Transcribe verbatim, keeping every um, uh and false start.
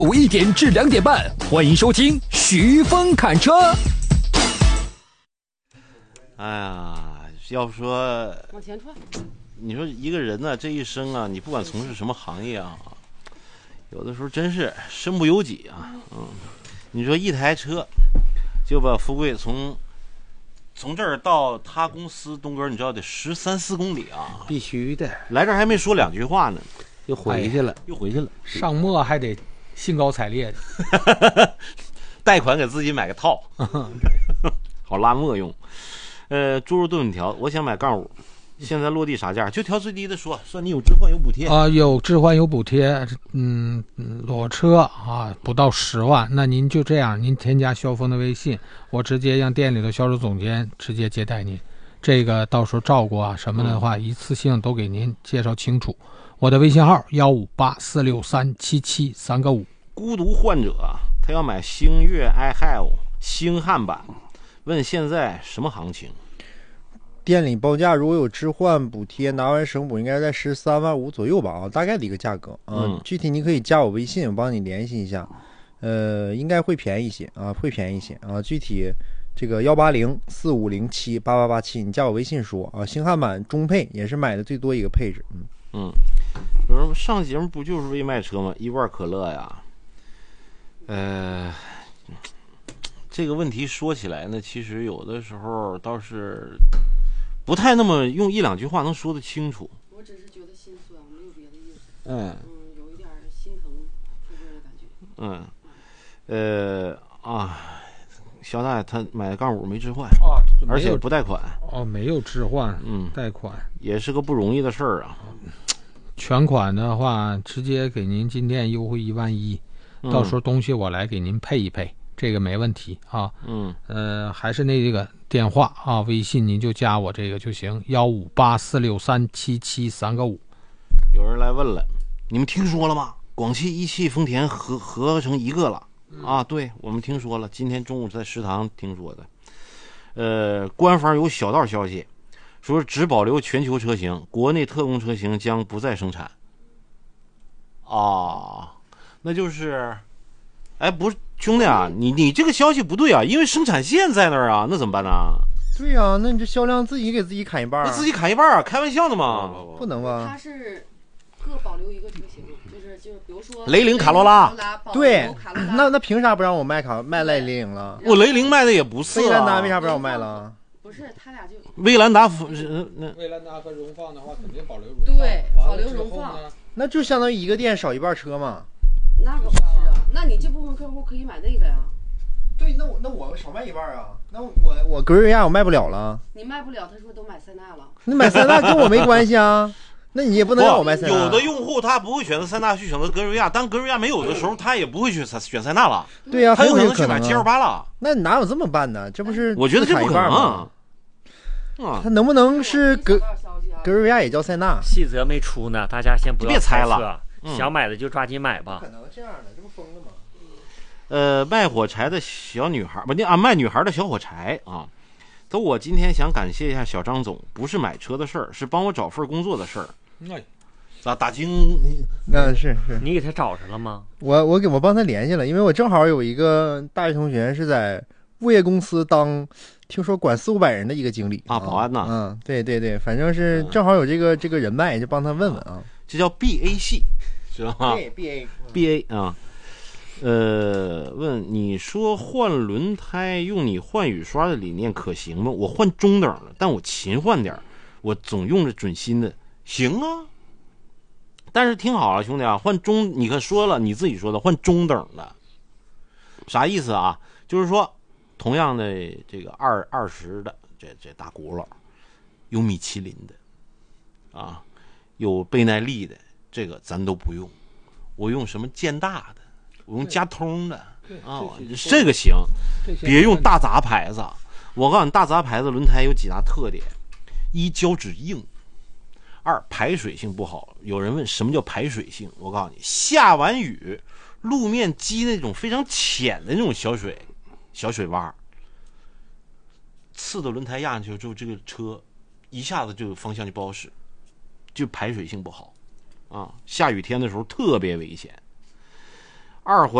午一点至两点半，欢迎收听徐峰侃车。 哎呀，要不说往前穿， 你说一个人呢，这一生啊，你不管从事什么行业啊，有的时候真是身不由己啊。嗯，你说一台车就把富贵从从这儿到他公司东哥，你知道得十三四公里啊， 必须的。 来这儿还没说两句话呢， 又回去了， 又回去了。 上墨还得兴高采烈的， 贷款给自己买个套，好拉墨用。呃，猪肉炖粉条，我想买杠五，现在落地啥价？就挑最低的说，算你有置换有补贴啊、呃，有置换有补贴，嗯，裸车啊不到十万，那您就这样，您添加肖峰的微信，我直接让店里的销售总监直接接待您，这个到时候照顾啊什么的话，嗯、一次性都给您介绍清楚。我的微信号幺五八四六三七七三个五。 孤独患者他要买星越 i have 星汉版，问现在什么行情？ 店里报价如果有置换补贴，拿完省补应该在十三万五左右吧啊，大概的一个价格啊。嗯、具体你可以加我微信，我帮你联系一下。呃，应该会便宜一些啊，会便宜一些啊。具体这个幺八零四五零七八八八七，你加我微信说啊。星汉版中配也是买的最多一个配置。嗯嗯，有人上节目不就是为卖车吗？一罐可乐呀。呃，这个问题说起来呢，其实有的时候倒是不太那么用一两句话能说得清楚。 我只是觉得心酸，没有别的意思。 嗯嗯，有一点心疼富贵的感觉。 嗯，呃啊，肖大爷他买杠五没置换啊， 而且不贷款。 哦，没有置换， 嗯， 贷款也是个不容易的事儿啊。 全款的话，直接给您今天优惠一万一。到时候东西我来给您配一配，这个没问题啊。 嗯， 呃，还是那个电话啊，微信您就加我这个就行，幺五八四六三七七三个五。 有人来问了，你们听说了吗？广汽一汽丰田合合成一个了、嗯、啊？对，我们听说了，今天中午在食堂听说的。呃，官方有小道消息，说只保留全球车型，国内特供车型将不再生产。啊。那就是，哎，不是兄弟啊，你你这个消息不对啊，因为生产线在那儿啊，那怎么办呢？ 对呀、啊，那你这销量自己给自己砍一半、啊， 那自己砍一半啊，开玩笑的嘛， 不能吧？ 它是各保留一个车型，就是就是比如说雷凌卡罗拉， 对，那那凭啥不让我卖卡卖雷凌了？ 我雷凌卖的也不是、啊， 威兰达为啥不让我卖了？ 不是，他俩就威兰达， 那威兰达和荣放的话，肯定保留荣放， 对，保留荣放， 那就相当于一个店少一半车嘛。 那个不是啊，那你这部分客户可以买那个呀。 对，那我那我少卖一半啊，那我我格瑞亚我卖不了了。 你卖不了，他说都买塞纳了。 那买塞纳跟我没关系啊，那你也不能让我卖塞纳。 有的用户他不会选择塞纳，去选择格瑞亚，当格瑞亚没有的时候，他也不会去选塞纳了。 对呀、啊， 他有可能去买 G L 八了。 那哪有这么办呢？这不是我觉得这不可能啊。 他能不能是格格瑞亚也叫塞纳？ 细则没出呢，大家先不要别猜了。 嗯、想买的就抓紧买吧。 不可能这样的，这不疯了吗？ 呃，卖火柴的小女孩，不，啊，卖女孩的小火柴啊。都我今天想感谢一下小张总，不是买车的事儿，是帮我找份工作的事儿。 哎， 咋打金？ 嗯，是是。 你给他找着了吗？ 我我给我帮他联系了，因为我正好有一个大学同学是在物业公司当，听说管四五百人的一个经理啊，保安呐。 嗯，对对对，反正是正好有这个这个人脉，就帮他问问啊。 这叫 B A 系，知道吗？ 对 B A B A 啊，呃，问你说换轮胎用你换雨刷的理念可行吗？我换中等了，但我勤换点，我总用着准新的，行啊。但是听好了，兄弟啊，换中，你可说了，你自己说的，换中等的，啥意思啊？就是说，同样的这个二二十的这这大轱辘，有米其林的，啊。有倍耐力的，这个咱都不用，我用什么建大的，我用加通的啊，这个行，别用大杂牌子。我告诉你，大杂牌子轮胎有几大特点：一，胶质硬；二，排水性不好。有人问什么叫排水性，我告诉你，下完雨，路面积那种非常浅的那种小水，小水洼，刺的轮胎压上去之后，这个车一下子就方向就不好使。就排水性不好啊，下雨天的时候特别危险。 二环。